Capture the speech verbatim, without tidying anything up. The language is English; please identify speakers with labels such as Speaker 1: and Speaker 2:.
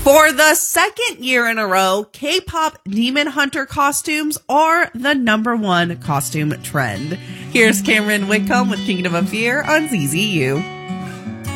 Speaker 1: For the second year in a row, K-pop Demon Hunter costumes are the number one costume trend. Here's Cameron Whitcomb with Kingdom of Fear on Z Z U.